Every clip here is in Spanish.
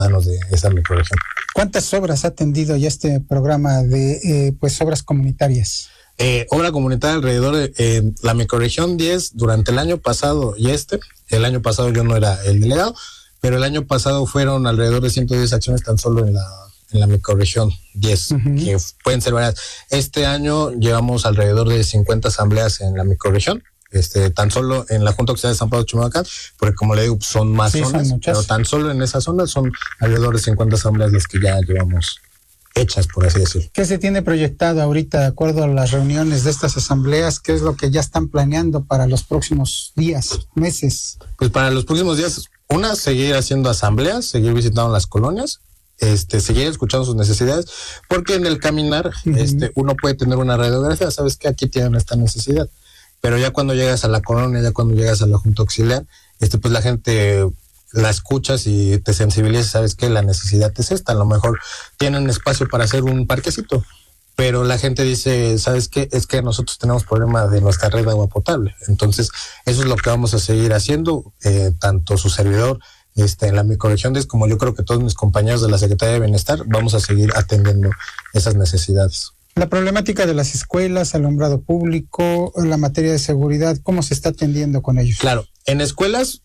de esa microrregión. ¿Cuántas obras ha atendido ya este programa de obras comunitarias? Obra comunitaria alrededor de la microrregión 10 durante el año pasado y el año pasado yo no era el delegado, pero el año pasado fueron alrededor de 110 acciones tan solo en la microrregión 10, que pueden ser varias. Este año llevamos alrededor de 50 asambleas en la microrregión, tan solo en la Junta Auxiliar de San Pablo Chimalhuacán, porque como le digo, son más zonas, pero tan solo en esa zona son alrededor de 50 asambleas las que ya llevamos hechas, por así decirlo. ¿Qué se tiene proyectado ahorita de acuerdo a las reuniones de estas asambleas? ¿Qué es lo que ya están planeando para los próximos días, meses? Pues para los próximos días, seguir haciendo asambleas, seguir visitando las colonias, seguir escuchando sus necesidades, porque en el caminar, uno puede tener una radiografía, sabes que aquí tienen esta necesidad, pero ya cuando llegas a la colonia, ya cuando llegas a la Junta Auxiliar, pues la gente la escuchas y te sensibilizas, sabes que la necesidad es esta, a lo mejor tienen espacio para hacer un parquecito, pero la gente dice, ¿sabes qué? Es que nosotros tenemos problema de nuestra red de agua potable, entonces eso es lo que vamos a seguir haciendo, tanto su servidor, en la microrregión como yo creo que todos mis compañeros de la Secretaría de Bienestar, vamos a seguir atendiendo esas necesidades. La problemática de las escuelas, alumbrado público, la materia de seguridad, ¿cómo se está atendiendo con ellos? Claro, en escuelas,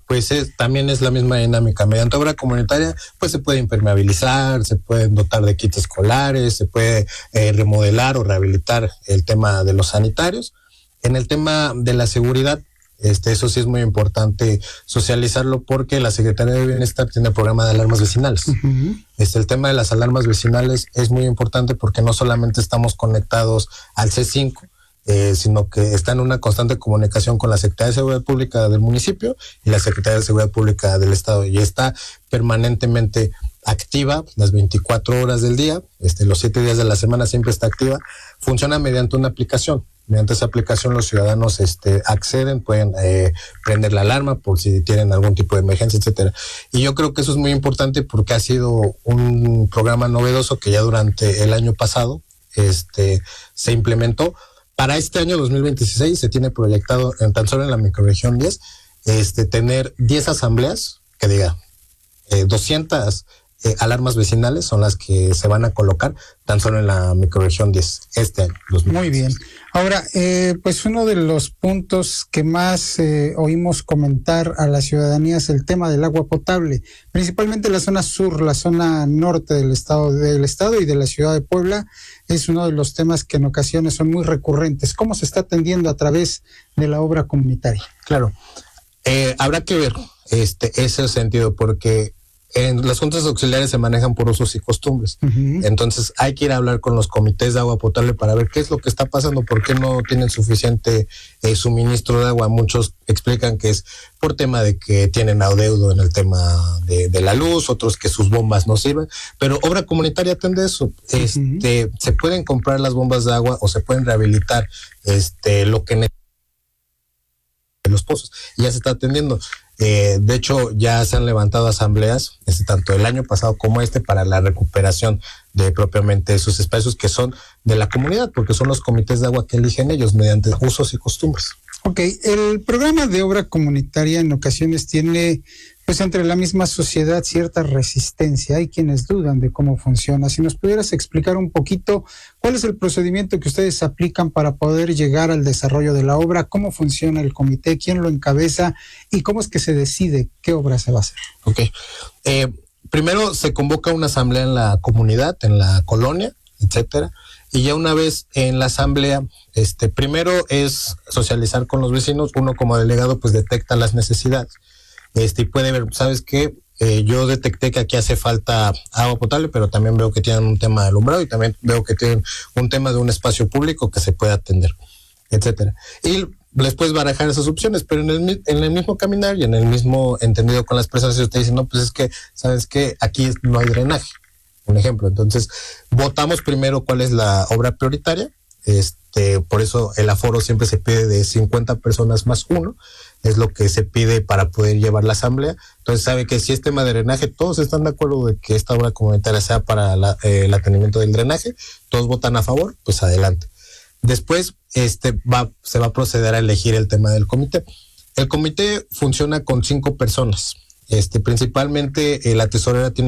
también es la misma dinámica. Mediante obra comunitaria, pues se puede impermeabilizar, se pueden dotar de kits escolares, se puede remodelar o rehabilitar el tema de los sanitarios. En el tema de la seguridad, eso sí es muy importante socializarlo porque la Secretaría de Bienestar tiene programa de alarmas vecinales. El tema de las alarmas vecinales es muy importante porque no solamente estamos conectados al C5, sino que está en una constante comunicación con la Secretaría de Seguridad Pública del municipio y la Secretaría de Seguridad Pública del Estado, y está permanentemente activa las 24 horas del día, los 7 días de la semana siempre está activa. Funciona mediante una aplicación. Mediante esa aplicación los ciudadanos acceden, pueden prender la alarma por si tienen algún tipo de emergencia, etcétera. Y yo creo que eso es muy importante porque ha sido un programa novedoso que ya durante el año pasado se implementó. Para este año 2026 se tiene proyectado tan solo en la microrregión 10 tener 10 asambleas, que diga 200 alarmas vecinales son las que se van a colocar tan solo en la microrregión 10 este año. 2026. Muy bien. Ahora, pues uno de los puntos que más oímos comentar a la ciudadanía es el tema del agua potable, principalmente la zona sur, la zona norte del estado y de la ciudad de Puebla. Es uno de los temas que en ocasiones son muy recurrentes. ¿Cómo se está atendiendo a través de la obra comunitaria? Claro, habrá que ver ese sentido porque en las juntas auxiliares se manejan por usos y costumbres. Entonces hay que ir a hablar con los comités de agua potable para ver qué es lo que está pasando, por qué no tienen suficiente suministro de agua. Muchos explican que es por tema de que tienen adeudo en el tema de la luz, otros que sus bombas no sirven, pero obra comunitaria atiende eso. Se pueden comprar las bombas de agua o se pueden rehabilitar lo que necesitan los pozos, y ya se está atendiendo. De hecho, ya se han levantado asambleas, tanto el año pasado como para la recuperación de propiamente esos espacios que son de la comunidad, porque son los comités de agua que eligen ellos mediante usos y costumbres. Ok, el programa de obra comunitaria en ocasiones tiene, pues entre la misma sociedad, cierta resistencia. Hay quienes dudan de cómo funciona. Si nos pudieras explicar un poquito cuál es el procedimiento que ustedes aplican para poder llegar al desarrollo de la obra, cómo funciona el comité, quién lo encabeza y cómo es que se decide qué obra se va a hacer. Ok, primero se convoca una asamblea en la comunidad, en la colonia, etcétera. Y ya una vez en la asamblea, primero es socializar con los vecinos. Uno como delegado pues detecta las necesidades. Y puede ver, ¿sabes qué? Yo detecté que aquí hace falta agua potable, pero también veo que tienen un tema de alumbrado y también veo que tienen un tema de un espacio público que se puede atender, etcétera. Y les puedes barajar esas opciones, pero en el mismo caminar y en el mismo entendido con las personas, ellos te dicen, no, pues es que, ¿sabes qué? Aquí no hay drenaje. Un ejemplo. Entonces, votamos primero cuál es la obra prioritaria. Por eso el aforo siempre se pide de 50 personas más uno. Es lo que se pide para poder llevar la asamblea. Entonces, sabe que si es tema de drenaje, todos están de acuerdo de que esta obra comunitaria sea para el atendimiento del drenaje. Todos votan a favor, pues adelante. Después, se va a proceder a elegir el tema del comité. El comité funciona con 5 personas. Principalmente la tesorera tiene